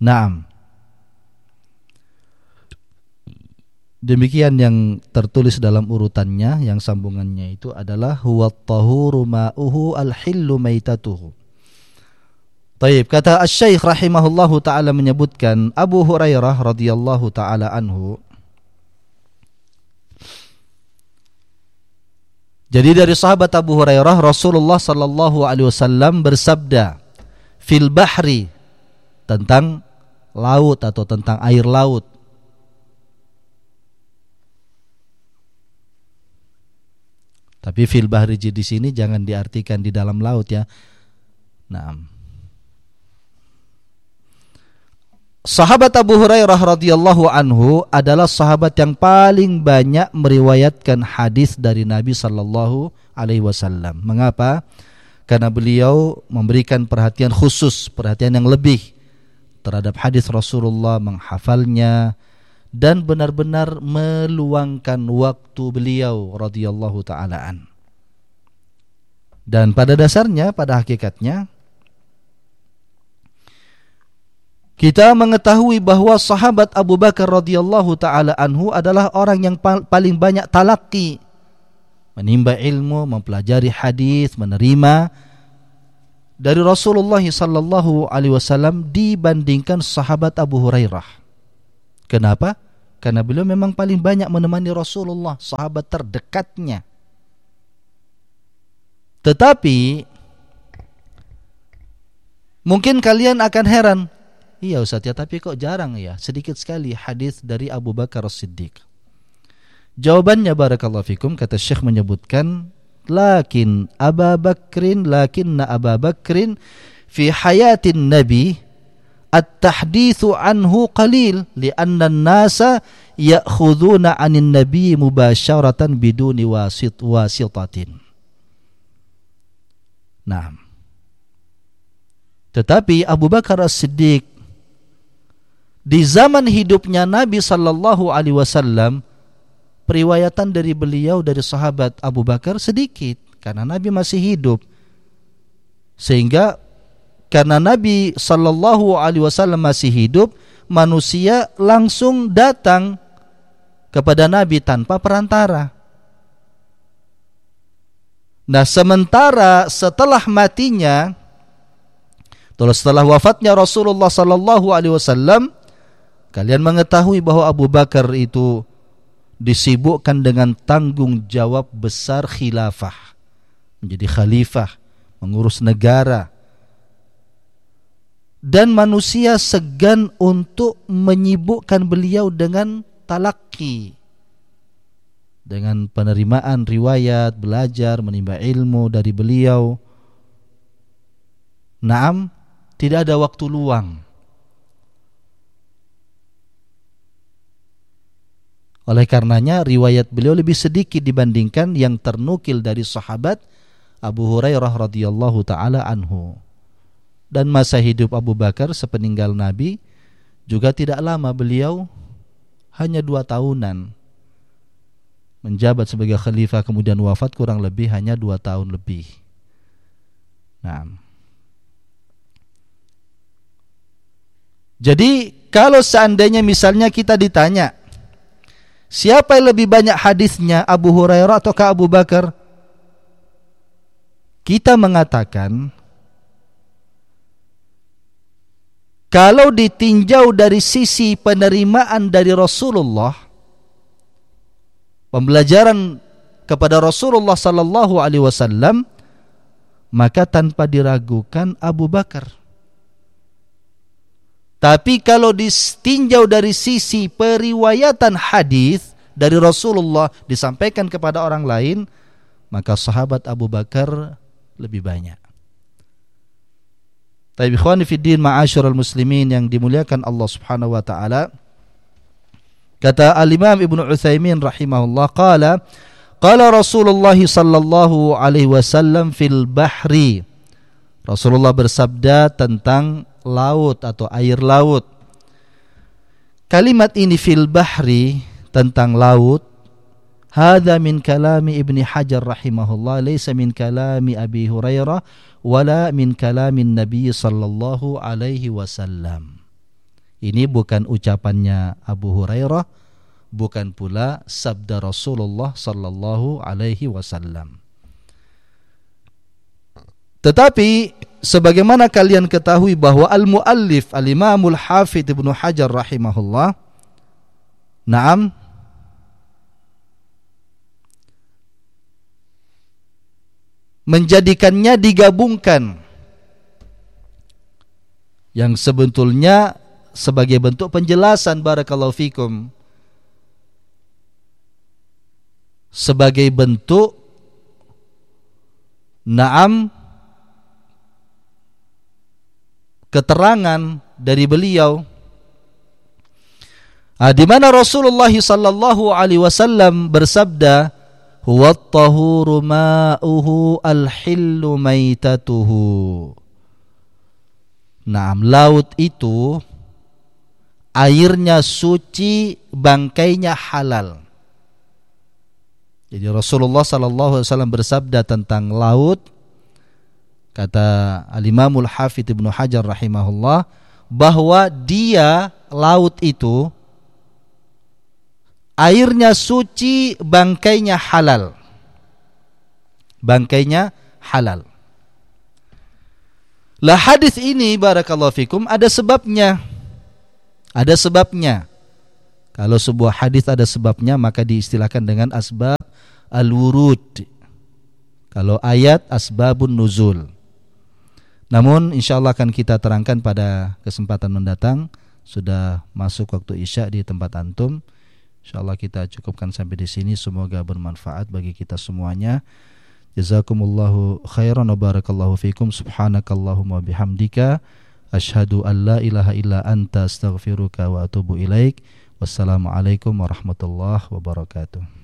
Naam. Demikian yang tertulis dalam urutannya, yang sambungannya itu adalah huwat tahuru ma'uhu al-hillu maitatuhu. Taib, kata Asy-Syaikh rahimahullahu taala menyebutkan Abu Hurairah radhiyallahu taala anhu. Jadi dari sahabat Abu Hurairah, Rasulullah sallallahu alaihi wasallam bersabda fil bahri, tentang laut atau tentang air laut. Tapi fil bahri di sini jangan diartikan di dalam laut ya. Naam. Sahabat Abu Hurairah radhiyallahu anhu adalah sahabat yang paling banyak meriwayatkan hadis dari Nabi sallallahu alaihi wasallam. Mengapa? Karena beliau memberikan perhatian khusus, perhatian yang lebih terhadap hadis Rasulullah, menghafalnya dan benar-benar meluangkan waktu beliau radhiyallahu ta'alaan. Dan pada dasarnya, pada hakikatnya, kita mengetahui bahwa sahabat Abu Bakar radhiyallahu ta'ala anhu adalah orang yang paling banyak talaqi, menimba ilmu, mempelajari hadis, menerima dari Rasulullah sallallahu alaihi wasallam dibandingkan sahabat Abu Hurairah. Kenapa? Karena beliau memang paling banyak menemani Rasulullah, sahabat terdekatnya. Tetapi mungkin kalian akan heran, iya Ustaz ya, tapi kok jarang ya, sedikit sekali hadis dari Abu Bakar As-Siddiq. Jawabannya barakallahu fikum, kata Syekh menyebutkan, lakinna Aba Bakrin fi hayatin Nabi at-tahditsu anhu qalil li'anna an-nasa ya'khuduna 'anin nabi mubasharatan biduni wasitatin. Nah, tetapi Abu Bakar As-Siddiq di zaman hidupnya Nabi sallallahu alaihi wasallam, periwayatan dari beliau dari sahabat Abu Bakar sedikit karena Nabi masih hidup. Sehingga karena Nabi sallallahu alaihi wasallam masih hidup, manusia langsung datang kepada Nabi tanpa perantara. Nah, sementara setelah matinya, setelah wafatnya Rasulullah sallallahu alaihi wasallam, kalian mengetahui bahwa Abu Bakar itu disibukkan dengan tanggung jawab besar khilafah, menjadi khalifah, mengurus negara. Dan manusia segan untuk menyibukkan beliau dengan talaqi, dengan penerimaan riwayat, belajar, menimba ilmu dari beliau. Naam, tidak ada waktu luang. Oleh karenanya riwayat beliau lebih sedikit dibandingkan yang ternukil dari sahabat Abu Hurairah radhiyallahu taala anhu. Dan masa hidup Abu Bakar sepeninggal Nabi juga tidak lama, beliau hanya 2 tahunan menjabat sebagai khalifah, kemudian wafat kurang lebih hanya 2 tahun lebih. Nah, jadi kalau seandainya misalnya kita ditanya, siapa yang lebih banyak hadisnya, Abu Hurairah ataukah Abu Bakar? Kita mengatakan, kalau ditinjau dari sisi penerimaan dari Rasulullah, pembelajaran kepada Rasulullah sallallahu alaihi wasallam, maka tanpa diragukan Abu Bakar. Tapi kalau ditinjau dari sisi periwayatan hadis dari Rasulullah disampaikan kepada orang lain, maka sahabat Abu Bakar lebih banyak. Taib ikhwani fiddin ma'asyiral muslimin yang dimuliakan Allah Subhanahu wa taala. Kata Al-Imam Ibnu Utsaimin rahimahullah, qala Rasulullah sallallahu alaihi wasallam fil bahri. Rasulullah bersabda tentang laut atau air laut. Kalimat ini fil bahri, tentang laut, hadza min kalami Ibnu Hajar rahimahullah, laysa min kalami Abi Hurairah wala min kalamin Nabi sallallahu alaihi wasallam. Ini bukan ucapannya Abu Hurairah, bukan pula sabda Rasulullah sallallahu alaihi wasallam. Tetapi sebagaimana kalian ketahui bahwa al-muallif al-Imamul Hafidz Ibnu Hajar rahimahullah, na'am, menjadikannya digabungkan, yang sebetulnya sebagai bentuk penjelasan, barakallahu fikum, sebagai bentuk na'am keterangan dari beliau, di mana Rasulullah sallallahu alaihi wasallam bersabda, huwa at-tahuru ma'uhu al-hillu maitatuhu. Naam, laut itu airnya suci, bangkainya halal. Jadi Rasulullah sallallahu alaihi wasallam bersabda tentang laut, kata Al-Imamul Hafidz Ibnu Hajar rahimahullah, bahwa dia, laut itu, airnya suci, bangkainya halal. Bangkainya halal. Lah hadis ini barakallahu fikum ada sebabnya. Ada sebabnya. Kalau sebuah hadis ada sebabnya, maka diistilahkan dengan asbab al-wurud. Kalau ayat, asbabun nuzul. Namun insyaallah akan kita terangkan pada kesempatan mendatang. Sudah masuk waktu Isya di tempat antum. InsyaAllah kita cukupkan sampai di sini. Semoga bermanfaat bagi kita semuanya. Jazakumullahu khairan wa barakallahu fikum. Subhanakallahumma bihamdika asyhadu an la ilaha illa anta astaghfiruka wa atubu ilaik. Wassalamualaikum warahmatullahi wabarakatuh.